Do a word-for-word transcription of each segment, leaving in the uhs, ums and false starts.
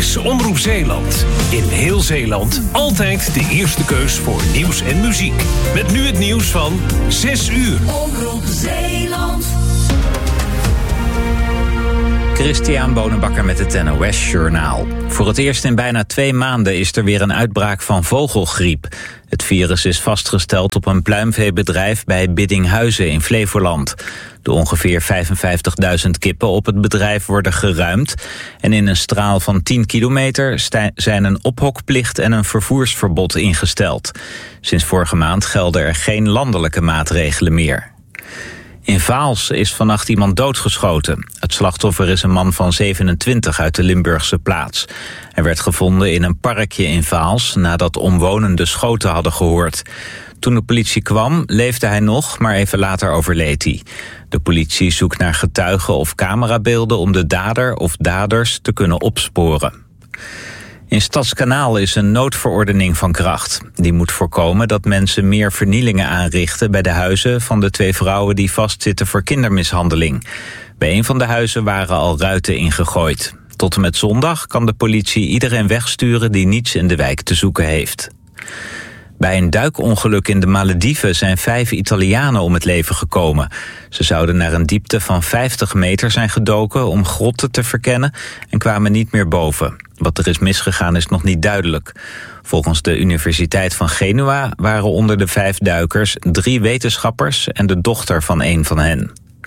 is Omroep Zeeland. In heel Zeeland altijd de eerste keus voor nieuws en muziek. Met nu het nieuws van zes uur. Omroep Zeeland. Christian Bonenbakker met het N O S Journaal. Voor het eerst in bijna twee maanden is er weer een uitbraak van vogelgriep. Het virus is vastgesteld op een pluimveebedrijf bij Biddinghuizen in Flevoland. De ongeveer vijfenvijftigduizend kippen op het bedrijf worden geruimd. En in een straal van tien kilometer zijn een ophokplicht en een vervoersverbod ingesteld. Sinds vorige maand gelden er geen landelijke maatregelen meer. In Vaals is vannacht iemand doodgeschoten. Het slachtoffer is een man van zevenentwintig uit de Limburgse plaats. Hij werd gevonden in een parkje in Vaals nadat omwonenden schoten hadden gehoord. Toen de politie kwam, leefde hij nog, maar even later overleed hij. De politie zoekt naar getuigen of camerabeelden om de dader of daders te kunnen opsporen. In Stadskanaal is een noodverordening van kracht. Die moet voorkomen dat mensen meer vernielingen aanrichten bij de huizen van de twee vrouwen die vastzitten voor kindermishandeling. Bij een van de huizen waren al ruiten ingegooid. Tot en met zondag kan de politie iedereen wegsturen die niets in de wijk te zoeken heeft. Bij een duikongeluk in de Malediven zijn vijf Italianen om het leven gekomen. Ze zouden naar een diepte van vijftig meter zijn gedoken om grotten te verkennen en kwamen niet meer boven. Wat er is misgegaan is nog niet duidelijk. Volgens de Universiteit van Genua waren onder de vijf duikers drie wetenschappers en de dochter van een van hen.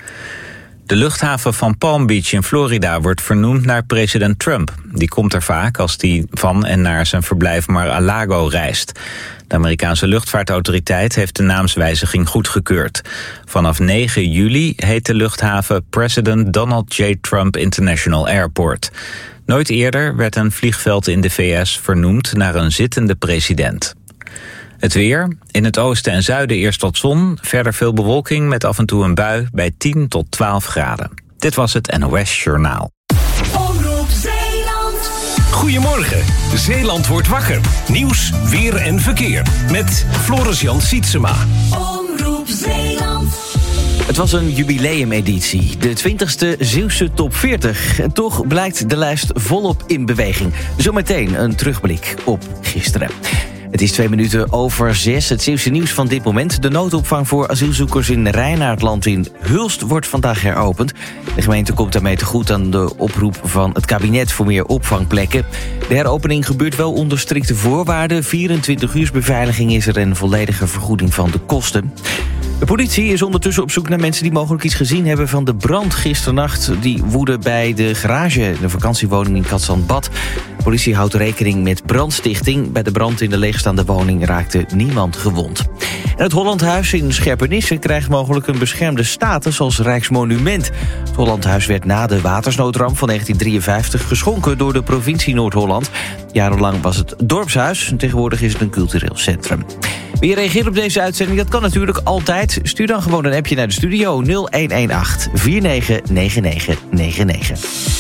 De luchthaven van Palm Beach in Florida wordt vernoemd naar president Trump. Die komt er vaak als hij van en naar zijn verblijf Mar-a-Lago reist. De Amerikaanse luchtvaartautoriteit heeft de naamswijziging goedgekeurd. Vanaf negen juli heet de luchthaven President Donald J. Trump International Airport. Nooit eerder werd een vliegveld in de V S vernoemd naar een zittende president. Het weer. In het oosten en zuiden eerst wat zon. Verder veel bewolking met af en toe een bui bij tien tot twaalf graden. Dit was het N O S Journaal. Omroep Zeeland. Goedemorgen. Zeeland wordt wakker. Nieuws, weer en verkeer. Met Floris-Jan Sietsema. Omroep Zeeland. Het was een jubileumeditie, de twintigste Zeeuwse Top veertig. En toch blijkt de lijst volop in beweging. Zometeen een terugblik op gisteren. Het is twee minuten over zes. Het Zeeuwse nieuws van dit moment. De noodopvang voor asielzoekers in Reinaardland in Hulst wordt vandaag heropend. De gemeente komt daarmee tegemoet aan de oproep van het kabinet voor meer opvangplekken. De heropening gebeurt wel onder strikte voorwaarden. vierentwintig uur beveiliging is er en volledige vergoeding van de kosten. De politie is ondertussen op zoek naar mensen die mogelijk iets gezien hebben van de brand gisternacht. Die woedde bij de garage, de vakantiewoning in Cadzand-Bad. De politie houdt rekening met brandstichting. Bij de brand in de leegstaande woning raakte niemand gewond. En het Hollandhuis in Scherpenisse krijgt mogelijk een beschermde status als Rijksmonument. Het Hollandhuis werd na de watersnoodramp van negentien drieënvijftig geschonken door de provincie Noord-Holland. Jarenlang was het dorpshuis en tegenwoordig is het een cultureel centrum. Wil je reageren op deze uitzending? Dat kan natuurlijk altijd. Stuur dan gewoon een appje naar de studio nul een een acht vier negen negen negen negen negen.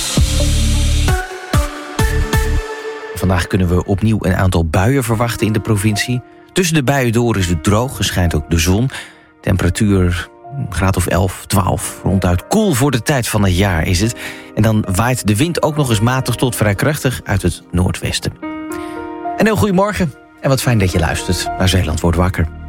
Vandaag kunnen we opnieuw een aantal buien verwachten in de provincie. Tussen de buien door is het droog, er schijnt ook de zon. Temperatuur een graad of elf, twaalf, ronduit koel voor de tijd van het jaar is het. En dan waait de wind ook nog eens matig tot vrij krachtig uit het noordwesten. En heel goedemorgen en wat fijn dat je luistert naar Zeeland wordt wakker.